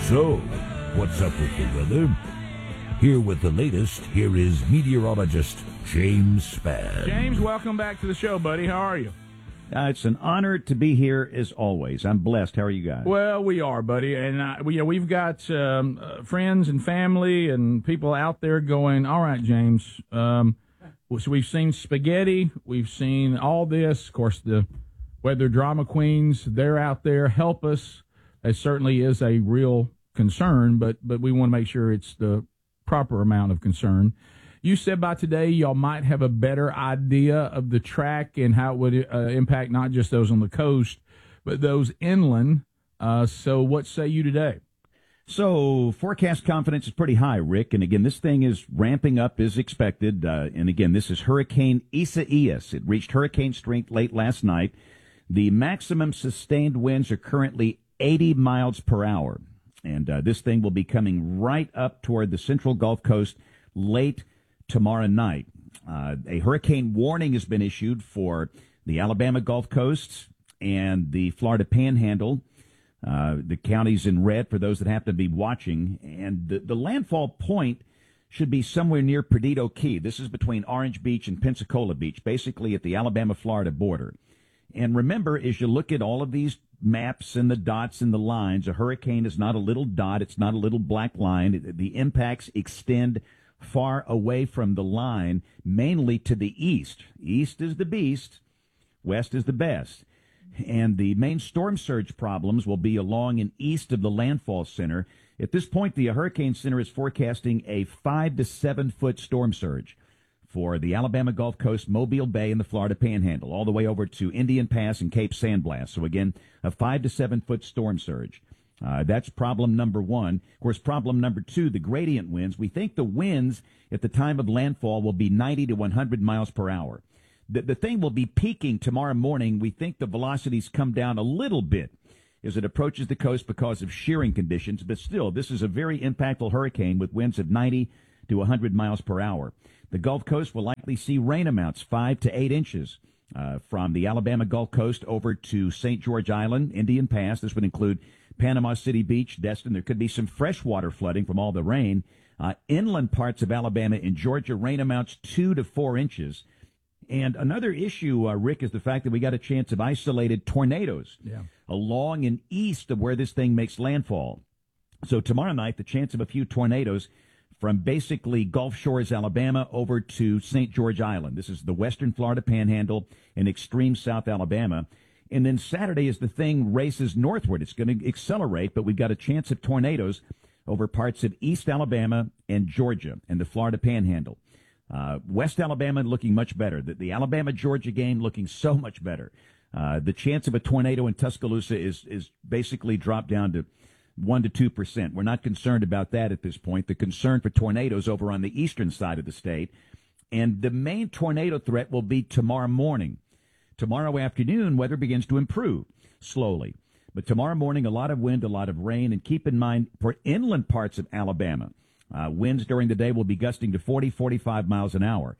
So, what's up with the weather? Here with the latest, here is meteorologist James Spann. James, welcome back to the show, buddy. How are you? It's an honor to be here as always. I'm blessed. How are you guys? Well, we are, buddy. And we've got friends and family and people out there going, all right, James. So we've seen spaghetti. We've seen all this. Of course, the weather drama queens, they're out there. Help us. It certainly is a real concern, but we want to make sure it's the proper amount of concern. You said by today y'all might have a better idea of the track and how it would impact not just those on the coast, but those inland. So what say you today? So forecast confidence is pretty high, Rick. And again, this thing is ramping up as expected. And again, this is Hurricane Isaias. It reached hurricane strength late last night. The maximum sustained winds are currently 80 miles per hour. And this thing will be coming right up toward the central Gulf Coast late tomorrow night. A hurricane warning has been issued for the Alabama Gulf Coast and the Florida Panhandle. The counties in red for those that happen to be watching. And the landfall point should be somewhere near Perdido Key. This is between Orange Beach and Pensacola Beach, basically at the Alabama-Florida border. And remember, as you look at all of these maps and the dots and the lines, a hurricane is not a little dot. It's not a little black line. The impacts extend far away from the line, mainly to the east. East is the beast. West is the best. And the main storm surge problems will be along and east of the landfall center. At this point, the Hurricane Center is forecasting a 5 to 7 foot storm surge for the Alabama Gulf Coast, Mobile Bay, and the Florida Panhandle, all the way over to Indian Pass and Cape San Blas. So again, a 5 to 7 foot storm surge. That's problem number one. Of course, problem number two, the gradient winds. We think the winds at the time of landfall will be 90 to 100 miles per hour. The thing will be peaking tomorrow morning. We think the velocities come down a little bit as it approaches the coast because of shearing conditions. But still, this is a very impactful hurricane with winds of 90 to 100 miles per hour. The Gulf Coast will likely see rain amounts 5 to 8 inches from the Alabama Gulf Coast over to St. George Island, Indian Pass. This would include Panama City Beach, Destin. There could be some freshwater flooding from all the rain. Inland parts of Alabama and Georgia, rain amounts 2 to 4 inches. And another issue, Rick, is the fact that we got a chance of isolated tornadoes along and east of where this thing makes landfall. So tomorrow night, the chance of a few tornadoes from basically Gulf Shores, Alabama, over to St. George Island. This is the western Florida Panhandle and extreme South Alabama. And then Saturday, as the thing races northward, it's going to accelerate, but we've got a chance of tornadoes over parts of East Alabama and Georgia and the Florida Panhandle. West Alabama looking much better. The Alabama-Georgia game looking so much better. The chance of a tornado in Tuscaloosa is basically dropped down to 1 to 2%. We're not concerned about that at this point. The concern for tornadoes over on the eastern side of the state. And the main tornado threat will be tomorrow morning. Tomorrow afternoon, weather begins to improve slowly. But tomorrow morning, a lot of wind, a lot of rain. And keep in mind, for inland parts of Alabama, winds during the day will be gusting to 40, 45 miles an hour.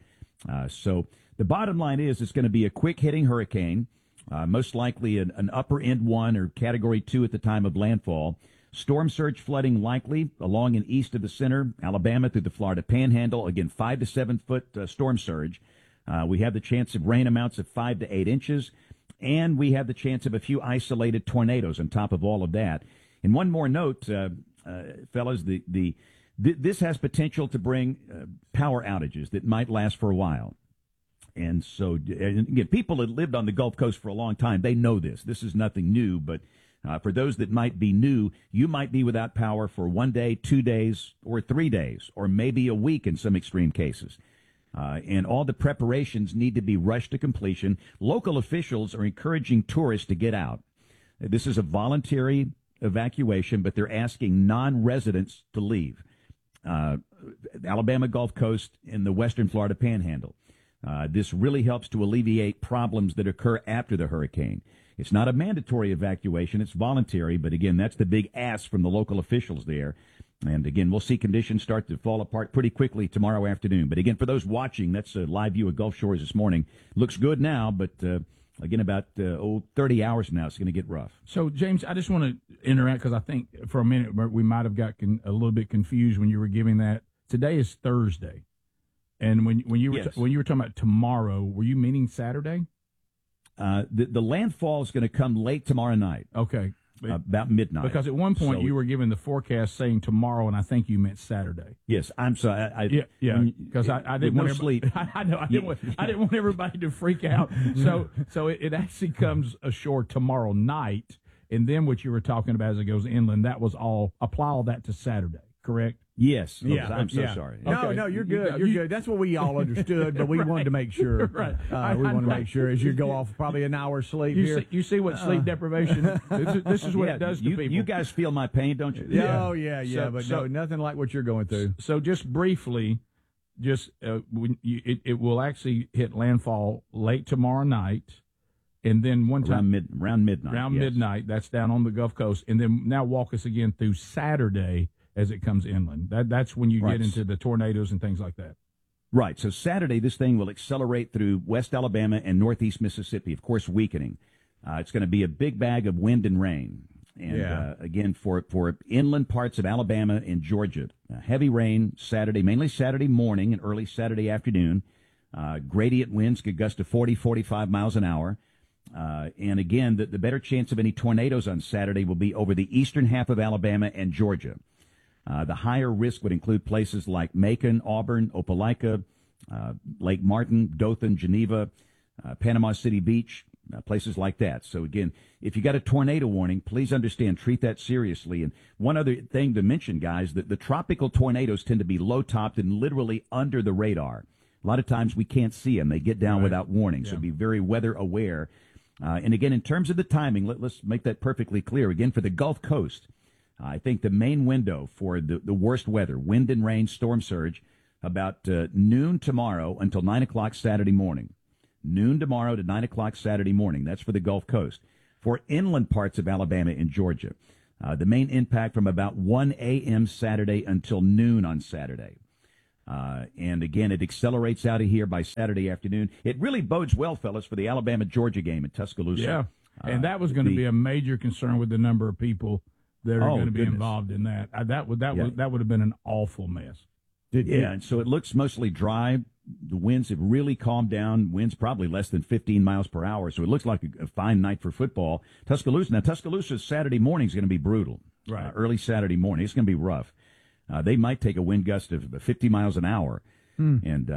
So the bottom line is it's going to be a quick-hitting hurricane, most likely an upper end 1 or category 2 at the time of landfall. Storm surge flooding likely along and east of the center, Alabama through the Florida Panhandle. Again, 5 to 7 foot storm surge. We have the chance of rain amounts of 5 to 8 inches, and we have the chance of a few isolated tornadoes on top of all of that. And one more note, fellas, this has potential to bring power outages that might last for a while. And so, again, people that lived on the Gulf Coast for a long time, they know this. This is nothing new, but for those that might be new, you might be without power for 1 day, 2 days, or 3 days, or maybe a week in some extreme cases. And all the preparations need to be rushed to completion. Local officials are encouraging tourists to get out. This is a voluntary evacuation, but they're asking non-residents to leave. Alabama Gulf Coast and the western Florida Panhandle. This really helps to alleviate problems that occur after the hurricane. It's not a mandatory evacuation. It's voluntary. But, again, that's the big ask from the local officials there. And, again, we'll see conditions start to fall apart pretty quickly tomorrow afternoon. But, again, for those watching, that's a live view of Gulf Shores this morning. Looks good now, but Again, about 30 hours from now, it's going to get rough. So, James, I just want to interact because I think for a minute we might have got a little bit confused when you were giving that. Today is Thursday, and when you were when you were talking about tomorrow, were you meaning Saturday? The landfall is going to come late tomorrow night. Okay. About midnight. Because at one point you were giving the forecast saying tomorrow, and I think you meant Saturday. Yes, I'm sorry. Because I didn't want sleep. I know. I didn't want everybody to freak out. So it actually comes ashore tomorrow night, and then what you were talking about as it goes inland, that was apply all that to Saturday, correct? Yes. Yeah. I'm so sorry. Okay. No, you're good. You're good. That's what we all understood, but we wanted to make sure. Right. We wanted to make sure as you go off probably an hour's sleep here. You see what sleep deprivation, this is what it does to people. You guys feel my pain, don't you? Yeah. Oh, yeah. But nothing like what you're going through. So just briefly, it will actually hit landfall late tomorrow night, and then around midnight. Around midnight, that's down on the Gulf Coast, and then now walk us again through Saturday as it comes inland. That's when you get into the tornadoes and things like that. Right. So Saturday, this thing will accelerate through West Alabama and Northeast Mississippi, of course, weakening. It's going to be a big bag of wind and rain. And again, for inland parts of Alabama and Georgia, heavy rain Saturday, mainly Saturday morning and early Saturday afternoon. Gradient winds could gust to 40, 45 miles an hour. And again, the better chance of any tornadoes on Saturday will be over the eastern half of Alabama and Georgia. The higher risk would include places like Macon, Auburn, Opelika, Lake Martin, Dothan, Geneva, Panama City Beach, places like that. So again, if you got a tornado warning, please understand, treat that seriously. And one other thing to mention, guys, that the tropical tornadoes tend to be low-topped and literally under the radar. A lot of times we can't see them. They get down without warning, so be very weather aware. And again, in terms of the timing, let's make that perfectly clear. Again, for the Gulf Coast, I think the main window for the worst weather, wind and rain, storm surge, about noon tomorrow until 9 o'clock Saturday morning. Noon tomorrow to 9 o'clock Saturday morning. That's for the Gulf Coast. For inland parts of Alabama and Georgia, the main impact from about 1 a.m. Saturday until noon on Saturday. And again, it accelerates out of here by Saturday afternoon. It really bodes well, fellas, for the Alabama-Georgia game in Tuscaloosa. Yeah, and that was going to be a major concern with the number of people that are going to be involved in that. That would have been an awful mess. And so it looks mostly dry. The winds have really calmed down. Winds probably less than 15 miles per hour. So it looks like a fine night for football. Tuscaloosa's Saturday morning is going to be brutal. Right. Early Saturday morning. It's going to be rough. They might take a wind gust of 50 miles an hour. And,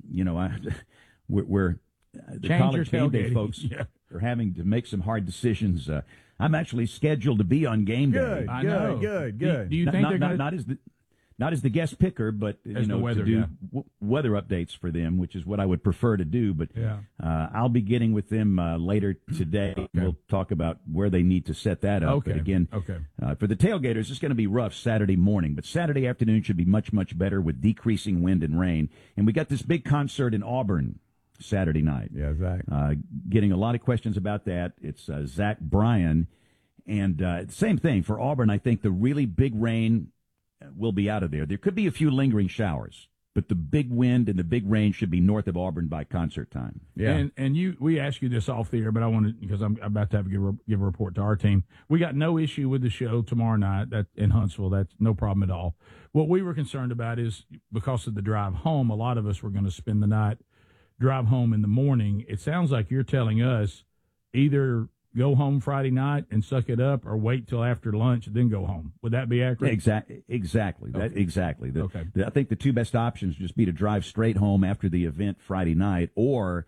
we're the college game day folks are having to make some hard decisions. I'm actually scheduled to be on game day. Good. Do you think they're going to... Not as the guest picker, but weather, to do weather updates for them, which is what I would prefer to do. But I'll be getting with them later today. Okay. We'll talk about where they need to set that up. Okay. But again, for the tailgaters, it's going to be rough Saturday morning, but Saturday afternoon should be much, much better with decreasing wind and rain. And we got this big concert in Auburn Saturday night. Yeah, Zach. Getting a lot of questions about that. It's Zach Bryan. And same thing for Auburn. I think the really big rain will be out of there. There could be a few lingering showers, but the big wind and the big rain should be north of Auburn by concert time. Yeah, and we asked you this off the air, but I wanted, because I'm about to have to give a report to our team. We got no issue with the show tomorrow night in Huntsville. That's no problem at all. What we were concerned about is because of the drive home, a lot of us were going to spend the night, drive home in the morning. It sounds like you're telling us either go home Friday night and suck it up, or wait till after lunch and then go home. Would that be accurate? Exactly. Okay. I think the two best options just be to drive straight home after the event Friday night, or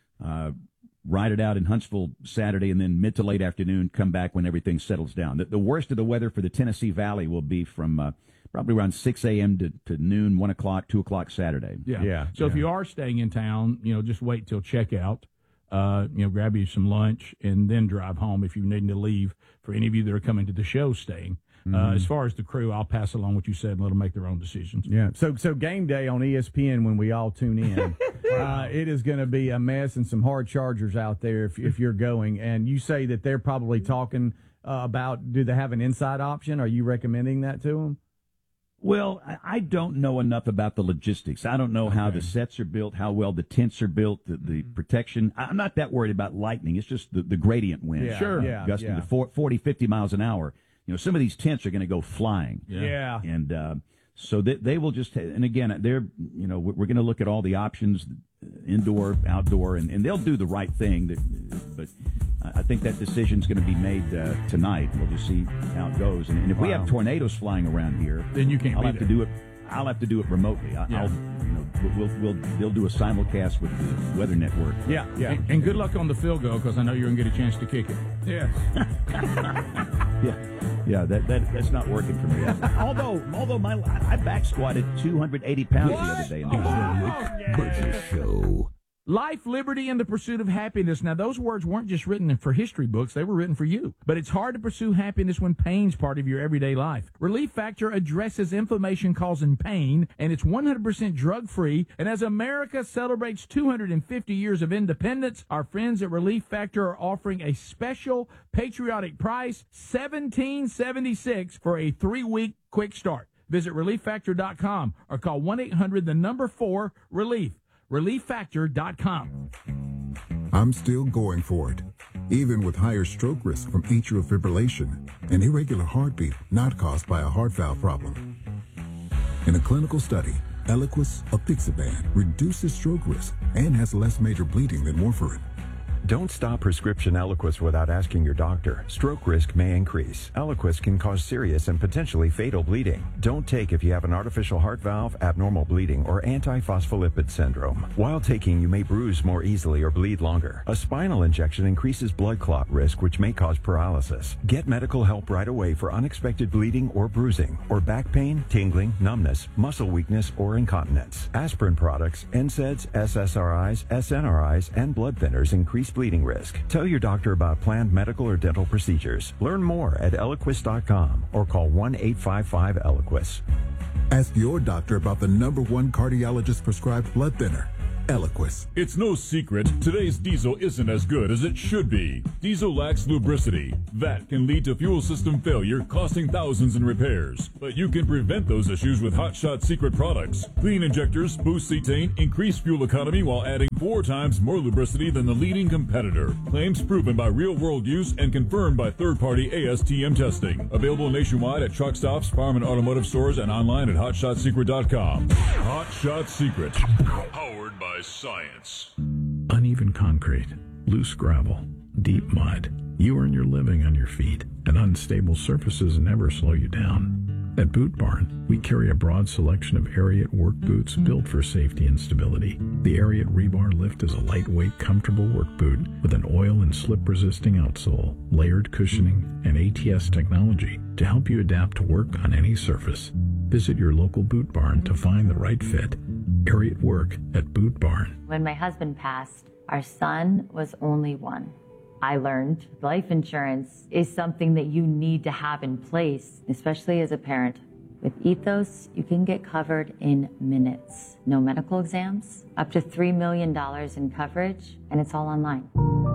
ride it out in Huntsville Saturday and then mid to late afternoon come back when everything settles down. The worst of the weather for the Tennessee Valley will be from probably around 6 a.m. to noon, 1 o'clock, 2 o'clock Saturday. Yeah. So if you are staying in town, just wait till checkout. Grab you some lunch and then drive home if you need to leave. For any of you that are coming to the show staying. As far as the crew, I'll pass along what you said and let them make their own decisions. Yeah. So game day on ESPN when we all tune in, it is going to be a mess and some hard chargers out there if you're going. And you say that they're probably talking about, do they have an inside option? Are you recommending that to them? Well, I don't know enough about the logistics. I don't know how the sets are built, how well the tents are built, the protection. I'm not that worried about lightning. It's just the gradient wind. Yeah, Gusting to 40, 50 miles an hour. Some of these tents are going to go flying. Yeah. And so they will just, and again, we're going to look at all the options, indoor, outdoor, and they'll do the right thing. But I think that decision's going to be made tonight. We'll just see how it goes. And if we have tornadoes flying around here, then you can't. I'll have to do it. I'll have to do it remotely. They'll do a simulcast with the Weather Network. Yeah. And good luck on the field goal, because I know you're going to get a chance to kick it. Yeah. Yeah, that's not working for me. although I back squatted 280 pounds the other day. The Burgess Show. Life, liberty, and the pursuit of happiness. Now, those words weren't just written for history books. They were written for you. But it's hard to pursue happiness when pain's part of your everyday life. Relief Factor addresses inflammation causing pain, and it's 100% drug-free. And as America celebrates 250 years of independence, our friends at Relief Factor are offering a special patriotic price, $17.76 for a 3-week quick start. Visit ReliefFactor.com or call 1-800-4-RELIEF. ReliefFactor.com. I'm still going for it, even with higher stroke risk from atrial fibrillation, an irregular heartbeat not caused by a heart valve problem. In a clinical study, Eliquis apixaban reduces stroke risk and has less major bleeding than warfarin. Don't stop prescription Eliquis without asking your doctor. Stroke risk may increase. Eliquis can cause serious and potentially fatal bleeding. Don't take if you have an artificial heart valve, abnormal bleeding, or antiphospholipid syndrome. While taking, you may bruise more easily or bleed longer. A spinal injection increases blood clot risk, which may cause paralysis. Get medical help right away for unexpected bleeding or bruising, or back pain, tingling, numbness, muscle weakness, or incontinence. Aspirin products, NSAIDs, SSRIs, SNRIs, and blood thinners increase bleeding risk. Tell your doctor about planned medical or dental procedures. Learn more at Eliquis.com or call 1-855-ELIQUIS. Ask your doctor about the #1 cardiologist prescribed blood thinner, Eliquis. It's no secret, today's diesel isn't as good as it should be. Diesel lacks lubricity. That can lead to fuel system failure, costing thousands in repairs. But you can prevent those issues with Hot Shot Secret products. Clean injectors, boost cetane, increase fuel economy while adding 4 times more lubricity than the leading competitor. Claims proven by real-world use and confirmed by third-party ASTM testing. Available nationwide at truck stops, farm and automotive stores, and online at HotShotSecret.com. Hot Shot Secret. Powered by science. Uneven concrete, loose gravel, deep mud. You earn your living on your feet, and unstable surfaces never slow you down. At Boot Barn, we carry a broad selection of Ariat work boots built for safety and stability. The Ariat Rebar Lift is a lightweight, comfortable work boot with an oil and slip-resisting outsole, layered cushioning, and ATS technology to help you adapt to work on any surface. Visit your local Boot Barn to find the right fit. Ariat Work at Boot Barn. When my husband passed, our son was only 1. I learned life insurance is something that you need to have in place, especially as a parent. With Ethos, you can get covered in minutes. No medical exams, up to $3 million in coverage, and it's all online.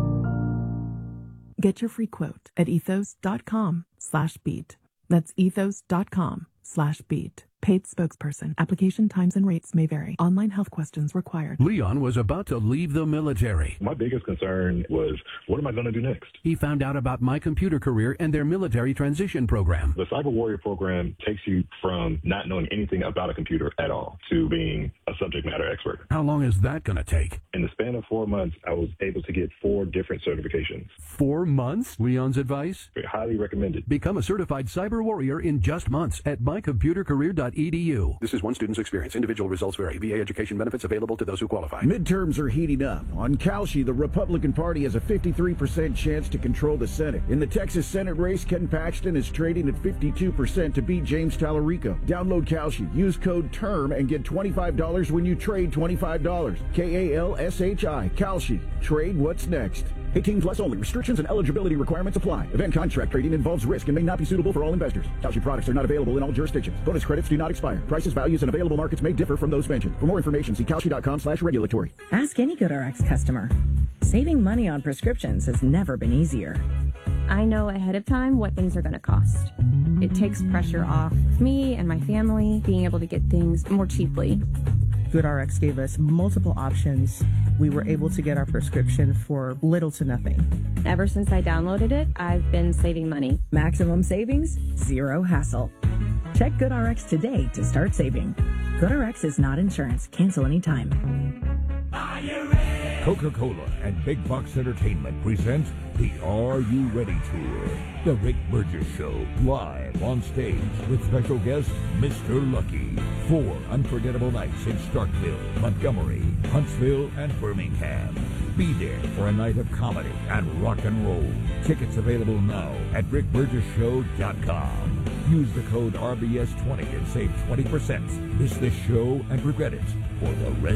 Get your free quote at ethos.com/beat. That's ethos.com/beat. Paid spokesperson. Application times and rates may vary. Online health questions required. Leon was about to leave the military. My biggest concern was, what am I going to do next? He found out about My Computer Career and their military transition program. The Cyber Warrior program takes you from not knowing anything about a computer at all to being a subject matter expert. How long is that going to take? In the span of 4 months, I was able to get 4 different certifications. 4 months? Leon's advice? Highly recommended. Become a certified cyber warrior in just months at mycomputercareer.edu. This is one student's experience. Individual results vary. VA education benefits available to those who qualify. Midterms are heating up. On Kalshi, the Republican Party has a 53% chance to control the Senate. In the Texas Senate race, Ken Paxton is trading at 52% to beat James Tallarico. Download Kalshi. Use code TERM and get $25 when you trade $25. KALSHI. Kalshi. Trade what's next. 18 plus only. Restrictions and eligibility requirements apply. Event contract trading involves risk and may not be suitable for all investors. Kalshi products are not available in all jurisdictions. Bonus credits do not expire. Prices, values, and available markets may differ from those mentioned. For more information, see Kalshi.com/regulatory. Ask any GoodRx customer. Saving money on prescriptions has never been easier. I know ahead of time what things are going to cost. It takes pressure off me and my family being able to get things more cheaply. GoodRx gave us multiple options. We were able to get our prescription for little to nothing. Ever since I downloaded it, I've been saving money. Maximum savings, zero hassle. Check GoodRx today to start saving. GoodRx is not insurance. Cancel anytime. Coca-Cola and Big Box Entertainment present the Are You Ready Tour. The Rick Burgess Show, live on stage with special guest Mr. Lucky. 4 unforgettable nights in Starkville, Montgomery, Huntsville, and Birmingham. Be there for a night of comedy and rock and roll. Tickets available now at rickburgessshow.com. Use the code RBS20 and save 20%. Miss this show and regret it for the rest